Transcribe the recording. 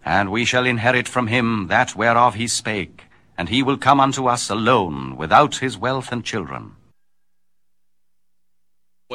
And we shall inherit from him that whereof he spake, and he will come unto us alone, without his wealth and children.